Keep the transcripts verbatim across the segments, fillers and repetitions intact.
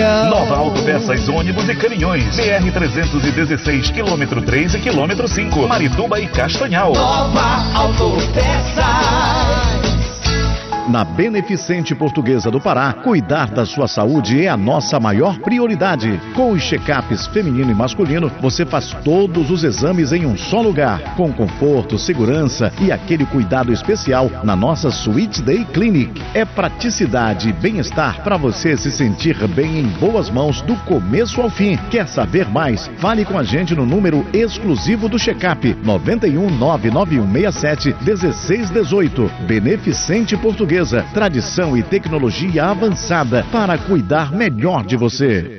legal. Nova Autopeças, ônibus e caminhões. B R trezentos e dezesseis, quilômetro três e quilômetro cinco. Marituba e Castanhal. Nova Autopeças. Na Beneficente Portuguesa do Pará, cuidar da sua saúde é a nossa maior prioridade. Com os check-ups feminino e masculino, você faz todos os exames em um só lugar, com conforto, segurança e aquele cuidado especial na nossa Sweet Day Clinic. É praticidade e bem-estar para você se sentir bem em boas mãos do começo ao fim. Quer saber mais? Fale com a gente no número exclusivo do check-up nove um nove nove um seis sete um seis um oito. Beneficente Portuguesa. Tradição e tecnologia avançada para cuidar melhor de você.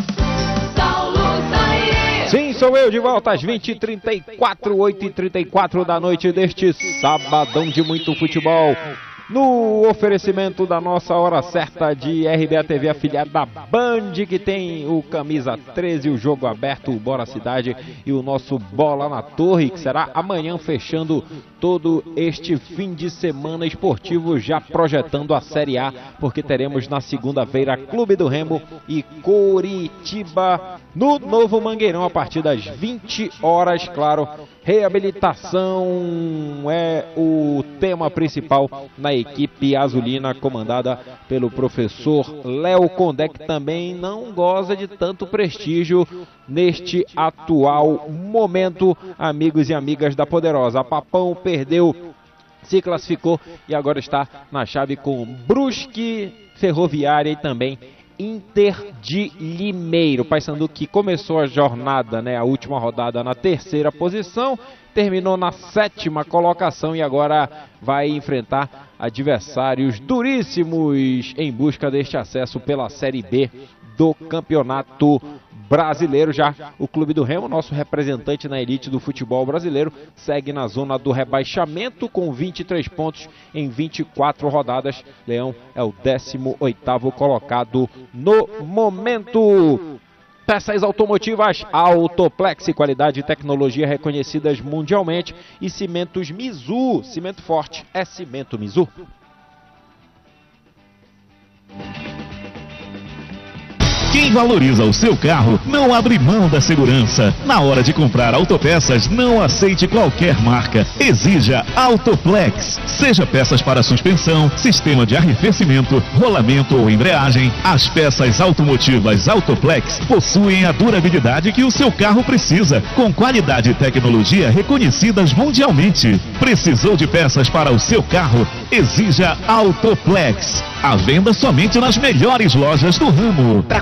Sim, sou eu de volta às vinte e trinta e quatro, oito e trinta e quatro da noite deste sabadão de muito futebol. No oferecimento da nossa hora certa de R B A T V, afiliada da Band, que tem o Camisa treze, o Jogo Aberto, o Bora Cidade e o nosso Bola na Torre, que será amanhã fechando todo este fim de semana esportivo, já projetando a Série A, porque teremos na segunda-feira Clube do Remo e Coritiba no Novo Mangueirão a partir das vinte horas, claro. Reabilitação é o tema principal na equipe azulina, comandada pelo professor Léo Condé, que também não goza de tanto prestígio neste atual momento, amigos e amigas da Poderosa. A Papão perdeu, se classificou e agora está na chave com Brusque, Ferroviária e também Inter de Limeiro. Paysandu, que começou a jornada, né, a última rodada na terceira posição, terminou na sétima colocação e agora vai enfrentar adversários duríssimos em busca deste acesso pela Série B do Campeonato Brasileiro. Já o Clube do Remo, nosso representante na elite do futebol brasileiro, segue na zona do rebaixamento com vinte e três pontos em vinte e quatro rodadas. Leão é o décimo oitavo colocado no momento. Peças automotivas Autoplex, qualidade e tecnologia reconhecidas mundialmente, e cimentos Mizu. Cimento forte é cimento Mizu. Quem valoriza o seu carro não abre mão da segurança. Na hora de comprar autopeças, não aceite qualquer marca. Exija Autoplex. Seja peças para suspensão, sistema de arrefecimento, rolamento ou embreagem, as peças automotivas Autoplex possuem a durabilidade que o seu carro precisa, com qualidade e tecnologia reconhecidas mundialmente. Precisou de peças para o seu carro? Exija Autoplex. A venda somente nas melhores lojas do ramo. Para